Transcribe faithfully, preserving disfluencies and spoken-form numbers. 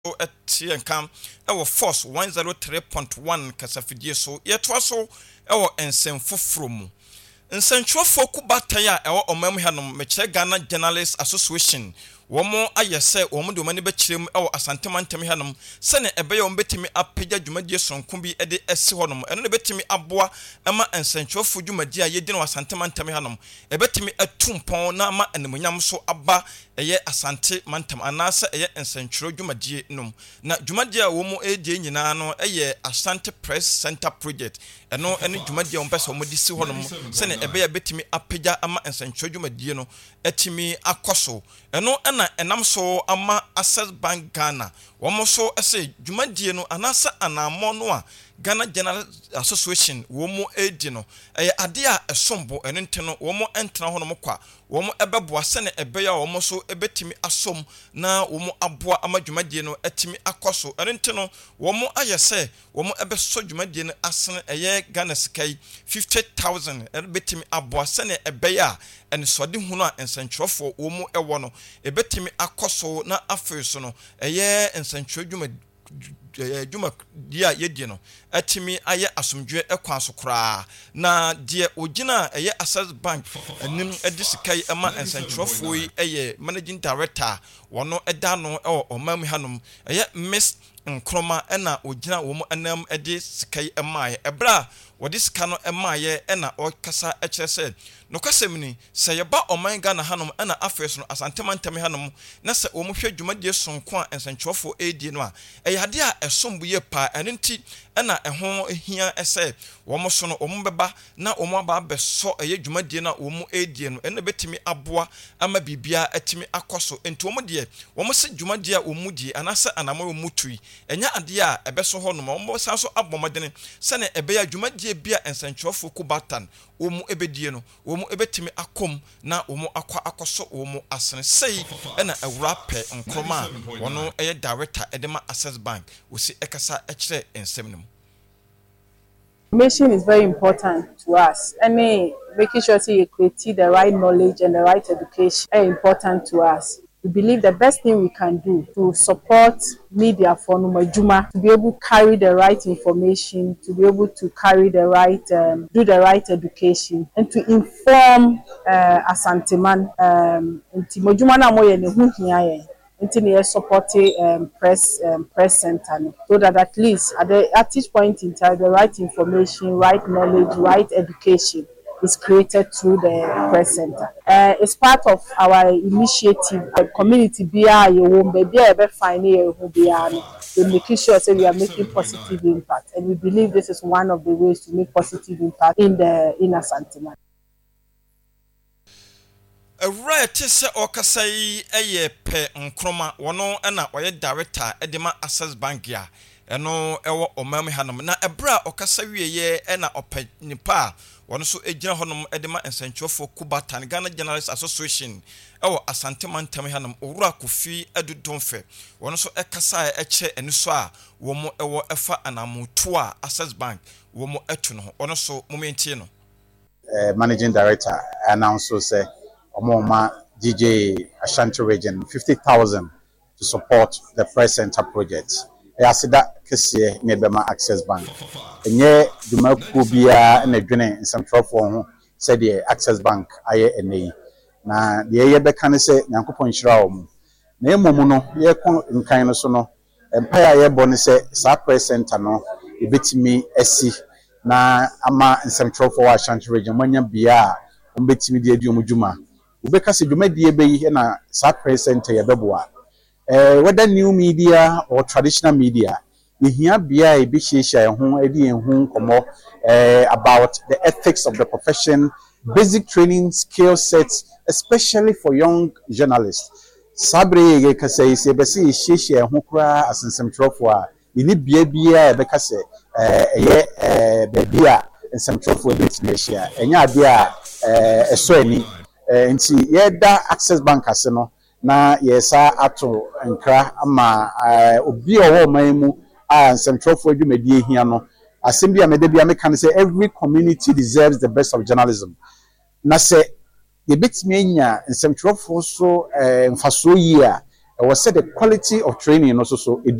etie nka ewo force one oh three point one kasafidie so yetwa so ewo ensemfoforo mu nsentwofo kubatan a ewo omam hanom mekire Ghana Journalists Association womo ayese womo de omani bekirem ewo asantemantam hanom sene ebeye wom betimi apagya dwumadie sonko bi ede esi honom eno ne betimi aboa ema nsentwofo dwumadie a yedi no asantemantam hanom ebetimi atumpon na ama enemunyam so aba eye asante mantam anase eye nsentworo dwumadie nom na dwumadie a womo edi nyina no eye Asante Press Center project eno ene dwumadie wom pese womo disi honom sene ebeye betimi apagya ama nsentworo dwumadie no etimi akoso eno ena enam so ama Access Bank Ghana womo so ese dwumadie no anasa anamo no a Ghana Journalists Association womo edi no eye ade a esombo eno nteno womo entena honom kwa womo ebeboa sene ebeya womo so ebetimi asom na womo aboa ama dwumadie no etimi akoso eno nteno womo ayese womo ebeso dwumadie no asene eye Ghana skai fifty thousand ebetimi aboa sene ebeya ene sode hunu a ensentwofo womo ewo no ebetimi akoso na afeso no eye ensentwo dwumadie djuma dia yedie no atimi aye asomdwe ekwan so kra na die ogina eye Access Bank anim edisikai ema ensentwofo yi eye managing director wono eda no e omam hanom eye Miss Nkroma ena ogina wo mu anam ede sikai emaye ebra wodi sika no emaye ena okasa ekirese no kwasemni se yeba oman Ghana hanom ena afeso no asantemantam hanom na se wo mu hwe dwumadie sonko a ensentwofo edi no a eyade a esombuye pa enenti ena eho ehia ese wo mo so no wo mu beba na wo mu aba beso eye dwumadie na wo mu edi no ena betimi aboa ama bibia atimi akoso enti wo mu de wo mu se dwumadie a wo mu die anase anamo wo mu tui enya ade a ebeso ho no mo sanso abomodene sene ebeya dwumadie bia ensentwofo kubatan omu ebedie no omu ebetimi akom na omu akwa akoso omu asene sei ena ewura pe Nkroma wono eye director edema Access Bank wosi ekasa ekire ensem no. Information is very important to us. I mean, making sure you create the right knowledge and the right education is important to us. We believe the best thing we can do to support media for Numajuma to be able to carry the right information, to be able to carry the right, um, do the right education, and to inform uh, Asanteman. Um, Mojuma na moye ne hu hiaye. Inti support um, press um, press center, so that at least at, the, at each point in time the right information, right knowledge, right education is created through the press center. Uh, it's part of our initiative. The community B I you won't be able to find here who be we making sure that we are making positive impact, and we believe this is one of the ways to make positive impact in the in Asante. A right se okasai eye pe Nkroma wono na oye director edema Access Bank ya eno ewo omam hanom na ebra okasa wieye e na opa nipa wono so ejina honom edema ensentwofo kubatan Ghana Journalists Association ewo asantemantam hanom owura kofi edudonfe wono so ekasa eche eniso a wo mo ewo efa anamoto a Access Bank wo mo etu no wono so momentie no uh, managing director announce say Omoma D J Ashanti region fifty thousand to support the press center project. Yasida kese nebema Access Bank. Enye dumaku bia na dwene nsentwofo ho said the Access Bank aye enei. Na de ye beka ne se Nyankopon hyira wo mu. Na emom no ye ko nkan no so no empire ye bone se sa press center no ebetimi asi na ama nsentwofo wa Ashanti region manya bia ombetimi de aduom dwuma. Ubeka se dwumadie beyi na sa press center ye beboa eh whether new media or traditional media ehia bia e bi hyehyia ho edi ehun komo eh about the ethics of the profession, basic training skill sets, especially for young journalists. Sabre ye kase se be se hyehyia ho kura asensemtrofo a ni bia bia e beka se eh ye eh be bia asensemtrofo e bi hyehyia enya ade a eh eso ani nti yeda Access Bank ase no na yesa ato nkra ama obi owo manmu a nsentwofo adwumadi hia no asem bia mede bia meka say every community deserves the best of journalism na se yebetimi anya nsentwofo so mfaso yi a was said the quality of training also so